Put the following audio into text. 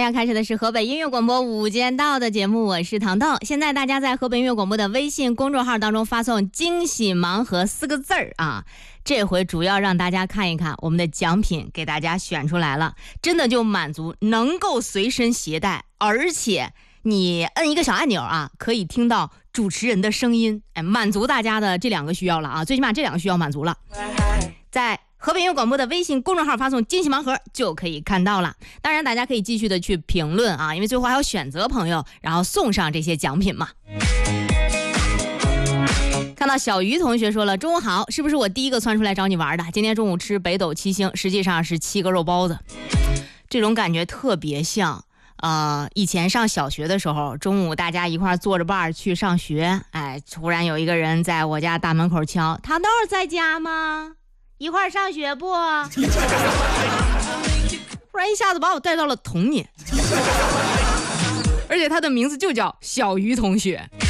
在开始的是河北音乐广播午间到的节目，我是糖糖。现在大家在河北音乐广播的微信公众号当中发送惊喜盲盒4个字啊，这回主要让大家看一看我们的奖品给大家选出来了，真的就满足能够随身携带，而且你摁一个小按钮啊，可以听到主持人的声音，满足大家的这2个需要了啊，最起码这2个需要满足了。在河北音乐广播的微信公众号发送惊喜盲盒就可以看到了。当然大家可以继续的去评论啊，因为最后还要选择朋友然后送上这些奖品嘛。看到小鱼同学说了，中午好，是不是我第一个窜出来找你玩的？今天中午吃北斗七星，实际上是7个肉包子，这种感觉特别像以前上小学的时候，中午大家一块坐着伴去上学，突然有一个人在我家大门口敲，糖豆在家吗？一块上学不？突然一下子把我带到了童年，而且他的名字就叫小鱼同学。